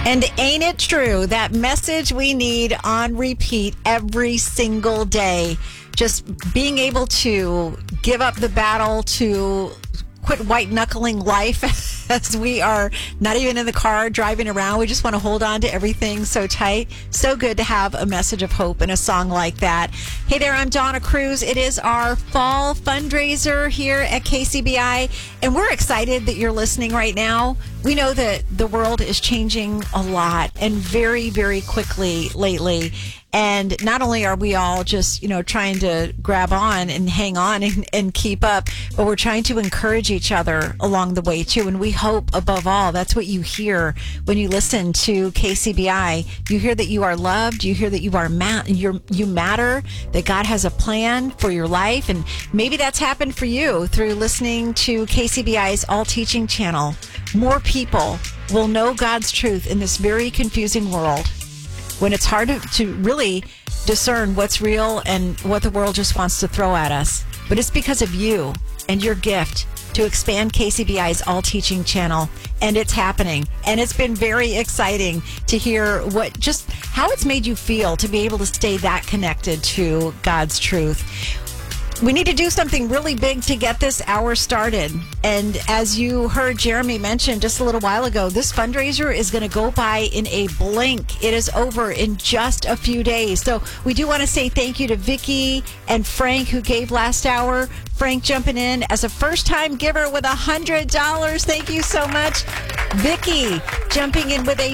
And ain't it true, that message we need on repeat every single day? Just being able to give up the battle, to quit white knuckling life as we are not even in the car driving around. We just want to hold on to everything so tight. So good to have a message of hope in a song like that. Hey there, I'm Donna Cruz. It is our fall fundraiser here at KCBI, and we're excited that you're listening right now. We know that the world is changing a lot and very, very quickly lately. And not only are we all just, trying to grab on and hang on and keep up, but we're trying to encourage each other along the way too. And we hope above all, that's what you hear when you listen to KCBI. You hear that you are loved. You hear that you are you matter, that God has a plan for your life. And maybe that's happened for you through listening to KCBI's All Teaching channel. More people will know God's truth in this very confusing world, when it's hard to really discern what's real and what the world just wants to throw at us. But it's because of you and your gift to expand KCBI's All Teaching channel. And it's happening. And it's been very exciting to hear how it's made you feel to be able to stay that connected to God's truth. We need to do something really big to get this hour started. And as you heard Jeremy mention just a little while ago, this fundraiser is going to go by in a blink. It is over in just a few days. So we do want to say thank you to Vicky and Frank, who gave last hour. Frank jumping in as a first-time giver with $100. Thank you so much. Vicky jumping in with a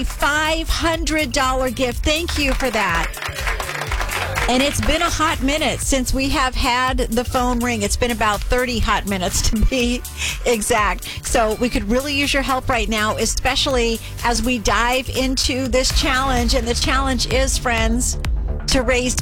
$500 gift. Thank you for that. And it's been a hot minute since we have had the phone ring. It's been about 30 hot minutes to be exact. So we could really use your help right now, especially as we dive into this challenge. And the challenge is, friends, to raise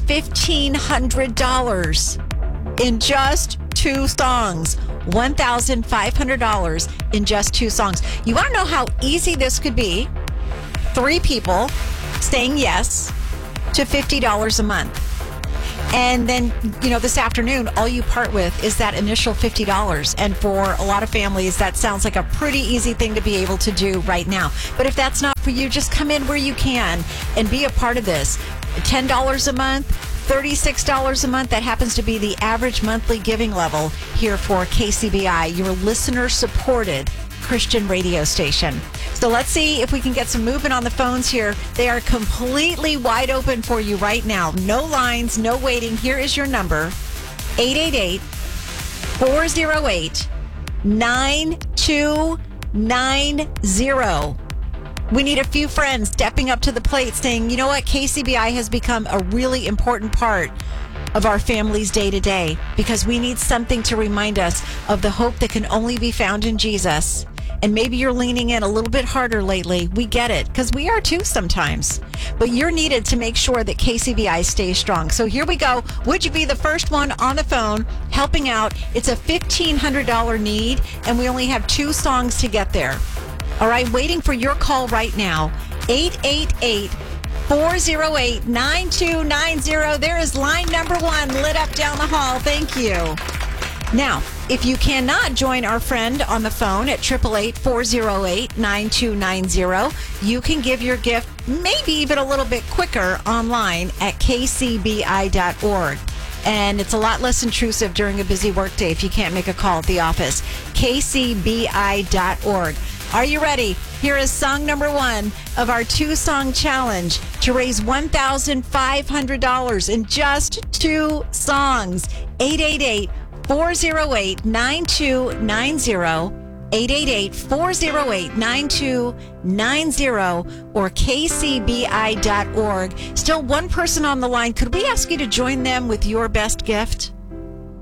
$1,500 in just 2 songs. $1,500 in just 2 songs. You want to know how easy this could be? 3 people saying yes to $50 a month. And then, this afternoon, all you part with is that initial $50. And for a lot of families, that sounds like a pretty easy thing to be able to do right now. But if that's not for you, just come in where you can and be a part of this. $10 a month, $36 a month. That happens to be the average monthly giving level here for KCBI, your listener-supported Christian radio station. So let's see if we can get some movement on the phones here. They are completely wide open for you right now. No lines, no waiting. Here is your number, 888-408-9290. We need a few friends stepping up to the plate saying, you know what, KCBI has become a really important part of our family's day to day, because we need something to remind us of the hope that can only be found in Jesus. And maybe you're leaning in a little bit harder lately. We get it, because we are too sometimes. But you're needed to make sure that KCBI stays strong. So here we go. Would you be the first one on the phone helping out? It's a $1,500 need, and we only have 2 songs to get there. All right, waiting for your call right now. 888-408-9290. There is line number 1 lit up down the hall. Thank you. Now, if you cannot join our friend on the phone at 888-408-9290, you can give your gift maybe even a little bit quicker online at kcbi.org. And it's a lot less intrusive during a busy workday if you can't make a call at the office. kcbi.org. Are you ready? Here is song number 1 of our 2-song challenge to raise $1,500 in just 2 songs. 888-408-9290, 888-408-9290, or kcbi.org. Still one person on the line. Could we ask you to join them with your best gift?